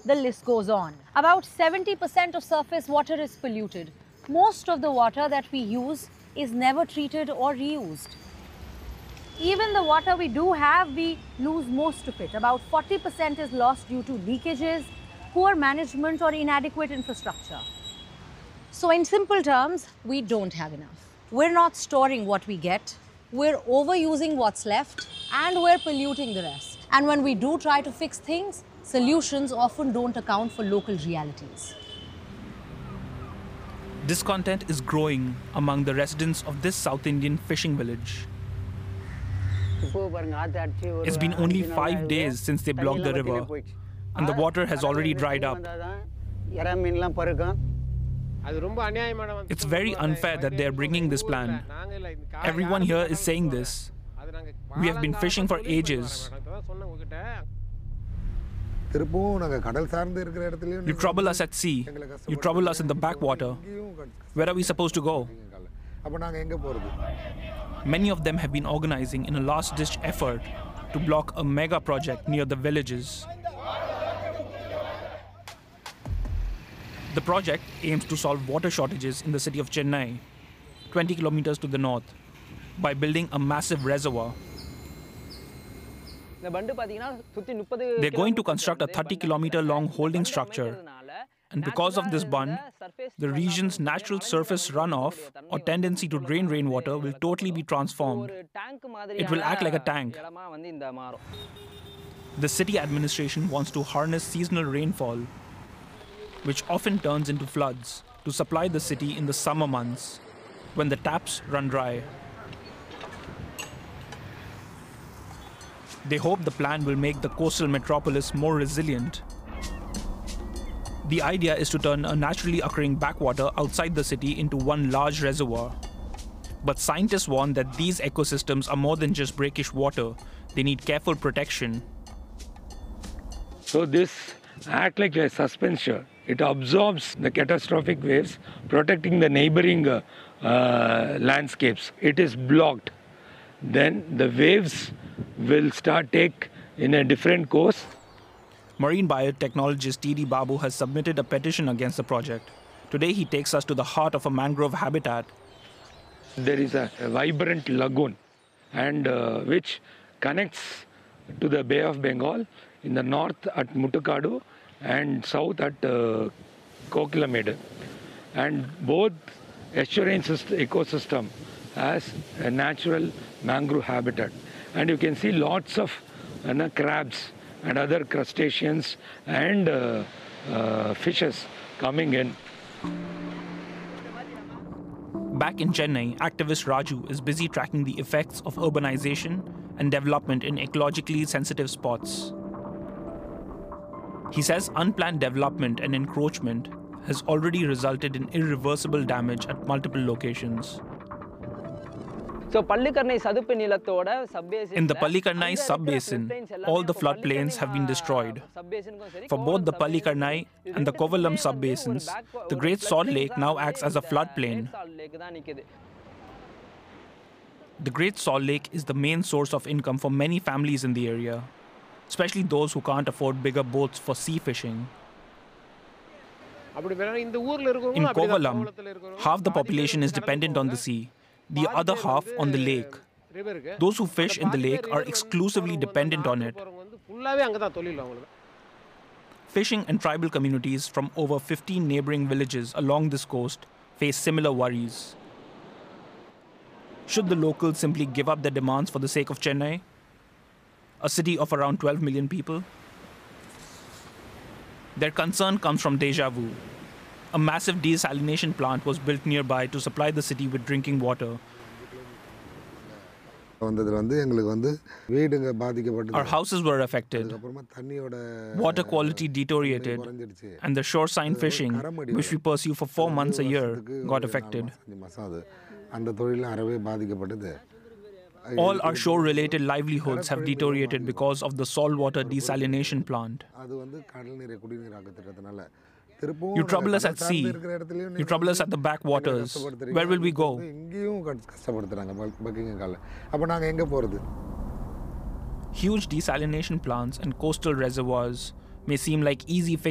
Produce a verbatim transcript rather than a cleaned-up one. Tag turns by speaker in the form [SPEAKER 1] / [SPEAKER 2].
[SPEAKER 1] The list goes on. About seventy percent of surface water is polluted. Most of the water that we use is never treated or reused. Even the water we do have, we lose most of it. About forty percent is lost due to leakages, poor management or inadequate infrastructure. So in simple terms, we don't have enough. We're not storing what we get, we're overusing what's left, and we're polluting the rest. And when we do try to fix things, solutions often don't account for local realities.
[SPEAKER 2] Discontent is growing among the residents of this South Indian fishing village. It's been only five days since they blocked the river, and the water has already dried up. It's very unfair that they're bringing this plan. Everyone here is saying this. We have been fishing for ages. You trouble us at sea. You trouble us in the backwater. Where are we supposed to go? Many of them have been organizing in a last-ditch effort to block a mega project near the villages. The project aims to solve water shortages in the city of Chennai, twenty kilometers to the north, by building a massive reservoir. They're going to construct a thirty kilometer long holding structure. And because of this bund, the region's natural surface runoff or tendency to drain rainwater will totally be transformed. It will act like a tank. The city administration wants to harness seasonal rainfall, which often turns into floods, to supply the city in the summer months, when the taps run dry. They hope the plan will make the coastal metropolis more resilient. The idea is to turn a naturally occurring backwater outside the city into one large reservoir. But scientists warn that these ecosystems are more than just brackish water. They need careful protection.
[SPEAKER 3] So this acts like a suspension. It absorbs the catastrophic waves, protecting the neighboring uh, uh, landscapes. It is blocked. Then the waves will start take in a different course.
[SPEAKER 2] Marine biotechnologist T D Babu has submitted a petition against the project. Today he takes us to the heart of a mangrove habitat.
[SPEAKER 3] There is a, a vibrant lagoon, and uh, which connects to the Bay of Bengal in the north at Muttukadu and south at uh, Kokilamede. And both estuarine ecosystem has a natural mangrove habitat. And you can see lots of uh, you know, crabs and other crustaceans and uh, uh, fishes coming in.
[SPEAKER 2] Back in Chennai, activist Raju is busy tracking the effects of urbanization and development in ecologically sensitive spots. He says unplanned development and encroachment has already resulted in irreversible damage at multiple locations.
[SPEAKER 4] So,
[SPEAKER 2] in the Pallikarnai sub-basin, all the floodplains have been destroyed. For both the Pallikarnai and the Kovalam sub-basins, the Great Salt Lake now acts as a floodplain. The Great Salt Lake is the main source of income for many families in the area, especially those who can't afford bigger boats for sea fishing. In Kovalam, half the population is dependent on the sea, the other half on the lake. Those who fish in the lake are exclusively dependent on it. Fishing and tribal communities from over fifteen neighboring villages along this coast face similar worries. Should the locals simply give up their demands for the sake of Chennai, a city of around twelve million people? Their concern comes from deja vu. A massive desalination plant was built nearby to supply the city with drinking water. Our houses were affected, water quality deteriorated, and the shoreside fishing, which we pursue for four months a year, got affected. All our shore-related livelihoods have deteriorated because of the saltwater desalination plant. You trouble us at sea. You trouble us at the backwaters. Where will we go? Huge desalination plants and coastal reservoirs may seem like easy fixes.